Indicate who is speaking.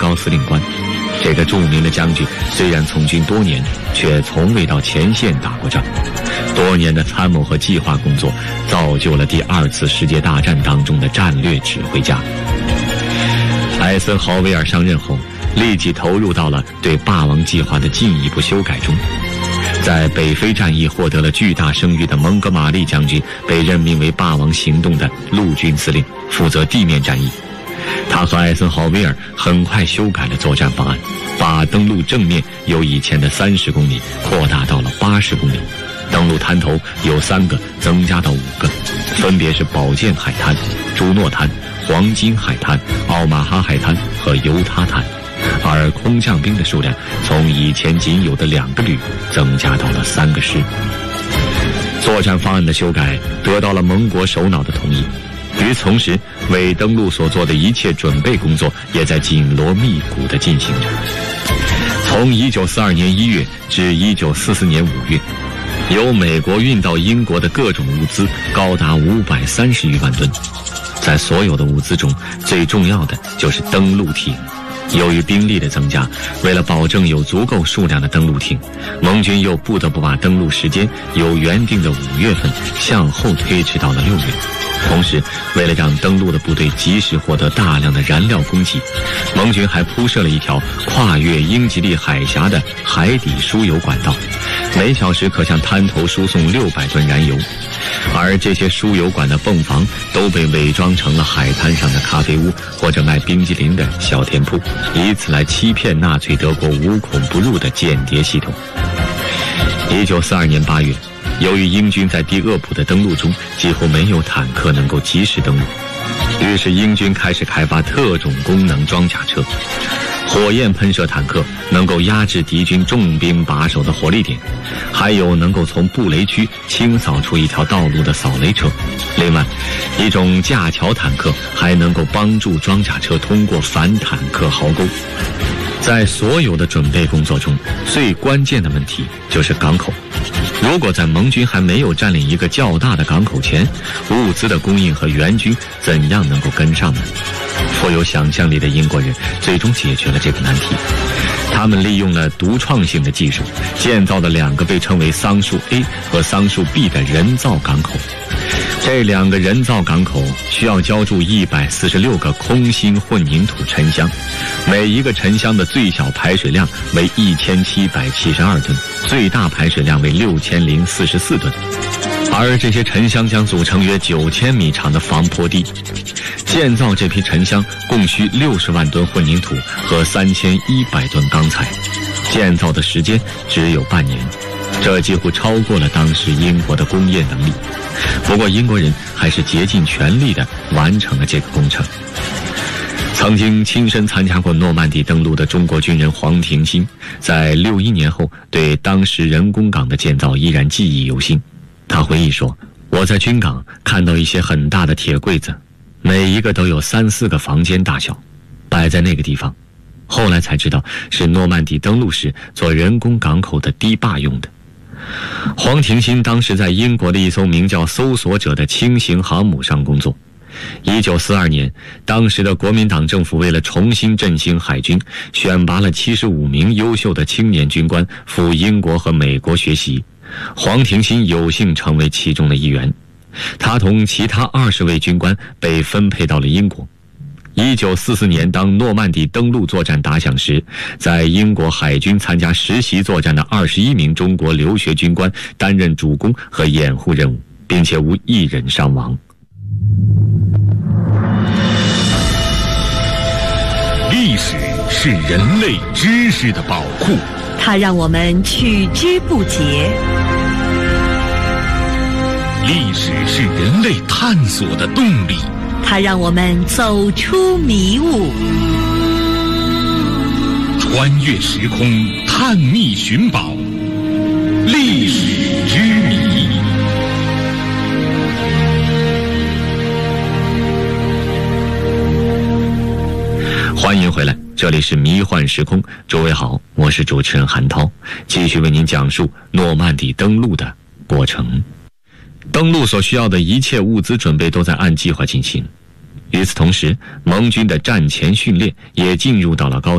Speaker 1: 高司令官。这个著名的将军虽然从军多年，却从未到前线打过仗。多年的参谋和计划工作，造就了第2次世界大战当中的战略指挥家。艾森豪威尔上任后，立即投入到了对霸王计划的进一步修改中。在北非战役获得了巨大声誉的蒙哥马利将军被任命为霸王行动的陆军司令，负责地面战役。他和艾森豪威尔很快修改了作战方案，把登陆正面由以前的30公里扩大到了80公里，登陆滩头由3个增加到5个，分别是宝剑海滩、朱诺滩、黄金海滩、奥马哈海滩和犹他滩，而空降兵的数量从以前仅有的2个旅增加到了3个师。作战方案的修改得到了盟国首脑的同意，与此同时，为登陆所做的一切准备工作也在紧锣密鼓地进行着。从1942年1月至1944年5月，由美国运到英国的各种物资高达530余万吨。在所有的物资中，最重要的就是登陆艇。由于兵力的增加，为了保证有足够数量的登陆艇，盟军又不得不把登陆时间由原定的5月份向后推迟到了6月。同时，为了让登陆的部队及时获得大量的燃料供给，盟军还铺设了一条跨越英吉利海峡的海底输油管道，每小时可向滩头输送600吨燃油。而这些输油管的泵房都被伪装成了海滩上的咖啡屋或者卖冰激凌的小店铺，以此来欺骗纳粹德国无孔不入的间谍系统。1942年8月，由于英军在第鄂普的登陆中几乎没有坦克能够及时登陆，于是英军开始开发特种功能装甲车。火焰喷射坦克能够压制敌军重兵把守的火力点，还有能够从布雷区清扫出一条道路的扫雷车。另外，一种架桥坦克还能够帮助装甲车通过反坦克壕沟。在所有的准备工作中，最关键的问题就是港口。如果在盟军还没有占领一个较大的港口前，物资的供应和援军怎样能够跟上呢？富有想象力的英国人最终解决了这个难题。他们利用了独创性的技术，建造了2个被称为桑树 A 和桑树 B 的人造港口。这2个人造港口需要浇筑146个空心混凝土沉箱，每一个沉箱的最小排水量为1772吨，最大排水量为6044吨。而这些沉箱将组成约9000米长的防坡堤。建造这批沉箱共需60万吨混凝土和3100吨钢材，建造的时间只有半年，这几乎超过了当时英国的工业能力。不过英国人还是竭尽全力地完成了这个工程。曾经亲身参加过诺曼底登陆的中国军人黄廷新，在61年后对当时人工港的建造依然记忆犹新。他回忆说，我在军港看到一些很大的铁柜子，每一个都有3、4个房间大小，摆在那个地方。后来才知道是诺曼底登陆时做人工港口的堤坝用的。黄廷新当时在英国的一艘名叫搜索者的轻型航母上工作。1942年，当时的国民党政府为了重新振兴海军，选拔了75名优秀的青年军官赴英国和美国学习。黄廷新有幸成为其中的一员，他同其他20位军官被分配到了英国。1944年，当诺曼底登陆作战打响时，在英国海军参加实习作战的21名中国留学军官担任主攻和掩护任务，并且无一人伤亡。
Speaker 2: 历史是人类知识的宝库，
Speaker 3: 它让我们取之不竭。
Speaker 2: 历史是人类探索的动力，
Speaker 3: 它让我们走出迷雾。
Speaker 2: 穿越时空，探秘寻宝，历史之谜。
Speaker 1: 欢迎回来，这里是迷幻时空。诸位好，我是主持人韩涛，继续为您讲述诺曼底登陆的过程。登陆所需要的一切物资准备都在按计划进行。与此同时，盟军的战前训练也进入到了高